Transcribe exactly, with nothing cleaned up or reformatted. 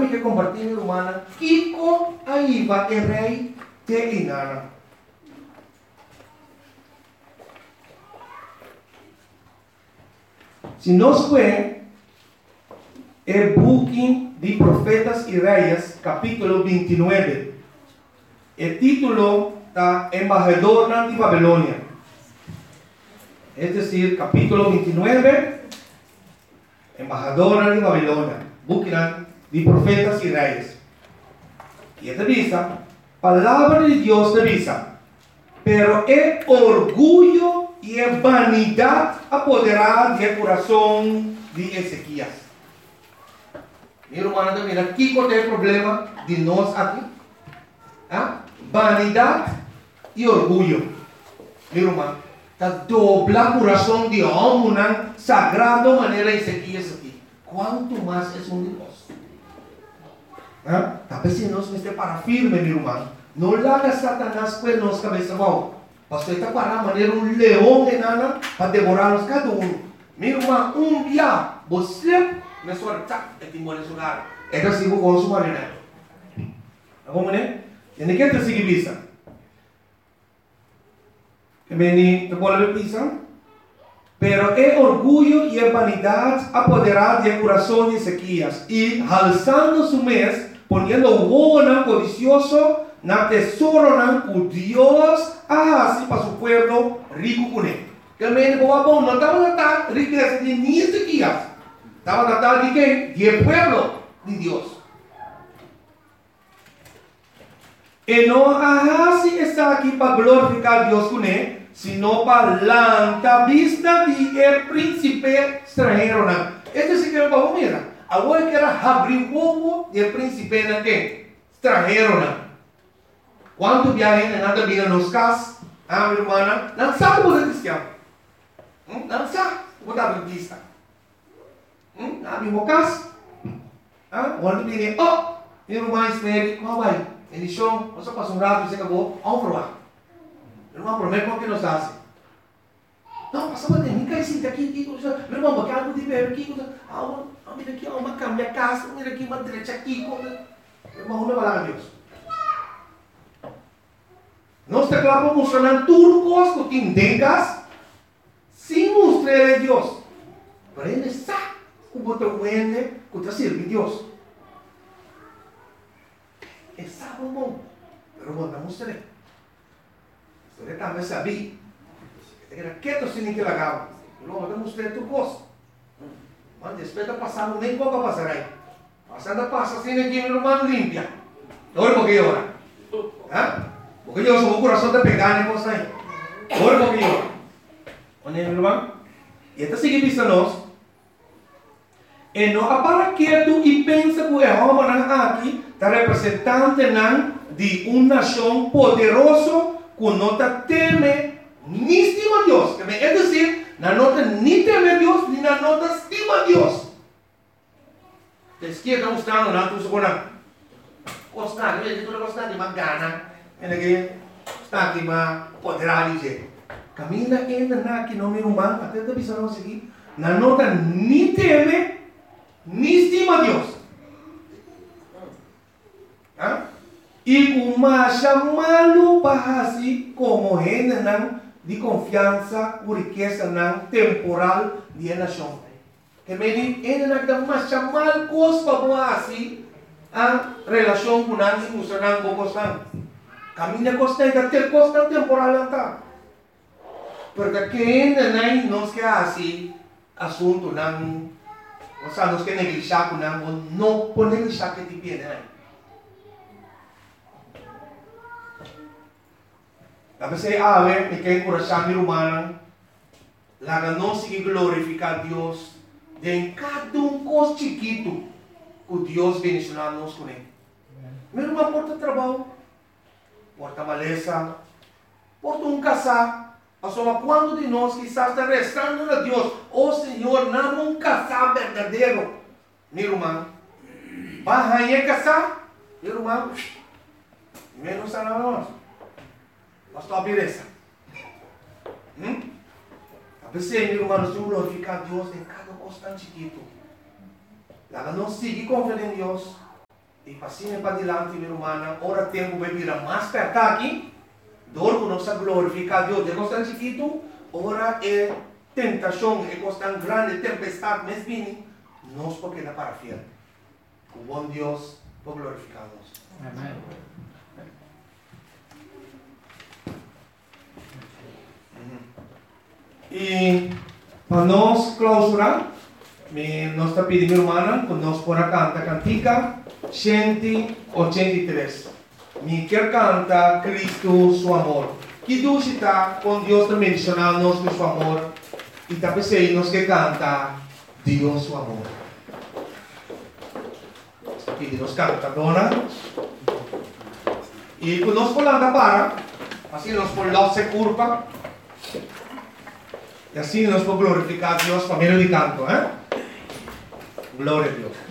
me quer compartir, minha irmã, Kiko Aiva é rei de Inara. Se nós vemos el booking de Profetas y Reyes, capítulo veintinueve. El título está Embajador de Babilonia. Es decir, capítulo veintinueve, Embajador de Babilonia. Booking de Profetas y Reyes. Y esta visa, palabra de Dios de visa. Pero el orgullo y la vanidad apoderar del corazón de Ezequías. Mi hermano, mira, aquí cuál es el problema de nosotros aquí. ¿Ah? Vanidad y orgullo. Mi hermano, está dobla corazón de hombre, sagrado manera Ezequías aquí. ¿Cuánto más es un Dios? ¿Ah? Tal vez si nos esté para firme, mi hermano. No le haga Satanás pues nos cabeza bajo. Pastor está para manera un león enana para devorarnos cada uno. Mi hermano, un día, vos me suelta el timón en su lugar. Es así con su marido. ¿Cómo es? Tiene que te seguir visa. Que me te vuelve visa. Pero el orgullo y la vanidad apoderar del corazón de Ezequías y alzando su mes, poniendo buena codicioso, na tesoro nan Dios así para su pueblo rico con él. Que me dijo, no estaba tan riqueza de ni Ezequías. Estaba tratando de qué? De pueblo de Dios. Y no así está aquí para glorificar a Dios con él, sino para la vista de el príncipe extranjero. Este sí que es para mira. Ahora que era abrir huevo del príncipe en qué? Extranjero. ¿Cuántos viajes en esta vida nos casas? Ah, mi hermana, no sabe por el cristiano. No sabe por la vista. Na mi casa, ah, quando me diz, oh, meu irmão espere, qual vai? Ele show, você passa um rato e você acabou, vamos provar. Meu irmão promete que nos faz. Não, passa para dentro, cai sim, aqui, aqui, meu irmão, porque algo de ver aqui, ah, mira aqui, uma cama, minha casa, mira aqui, uma direita aqui, meu irmão, não vai lá, Deus. Nós teclamos funcionando tudo conosco, que entendas, sem mostrar a Deus. Para ele sabe. Como te huende, como te sirve Dios. Es algo bueno, pero bueno, no mostré. Usted también sabía. Que tú tienes que lagar. Luego te mostré tu cosa. Cuando después de pasar, nem poco pasar ahí. Pasando pasa, tiene que ir hermano limpia. Todo porque llora. ¿Ah? Porque yo soy un corazón de pegar en cosas ahí. Todo porque llora. ¿Oye, hermano? Y esta sigue viéndonos. E não para quieto e pensa que o homem aqui está representante de uma nação poderosa que não teme nem estima Deus. É dizer, não nem teme Deus, nem não estima Deus. A esquerda está mostrando, não estou segurando. Gostar, eu estou gostando de uma gana. Está aqui, uma poderada dizer. Camina ainda aqui no meu irmão, até está pensando aqui. Não nota nem teme, ni estima a Dios. ¿Ah? Y como chamalo para así como gente de confianza o riqueza temporal de la nación. Que me dice, gente que más chamar cosas para así a relación con alguien que usa un poco están. Camina costa ter costa temporal anta. Porque que gente no es que así asunto nan. O sea, nos que negligenciar con algo, no por negligenciar que te viene ahí. A veces, a ver, me queda encorajar mi humana, la que no sigue glorificar a Dios, de en cada un cosa chiquito, que Dios bendicionarnos con él. Mira uma porta de trabalho, porta maleza, porta um casar. Só quando de nós que está restando a Deus, oh Senhor, não um casar verdadeiro, meu irmão, vai casar, meu irmão, menos a nós, pastor beleza. Hum? A pessoa, meu irmão, nós temos que glorificar a Deus em cada coisa tão chiquito. Ela não sigue confiando em Deus, E passinha para dilante, minha irmã, ora tempo vai virar mais perto aqui, dor que nós glorificar Deus. É tão chiquito, ora é tentação, é tão grande, tempestade, mas vini, nós porque na para fiel. O bom Deus, por glorificar nós. Amém. E para nós clausurar, nós está pedindo, irmã, que nós por cantar cantica cento e oitenta e três. Me quer cantar Cristo, seu amor. Que Deus está com Deus também mencionando nós do seu amor. E está pensando nós que canta Deus, seu amor. Aqui nós canta, dona. E quando nós falamos para, assim nós falamos se curva. E assim nós podemos glorificar a Deus por meio de canto, eh? Glória a Deus.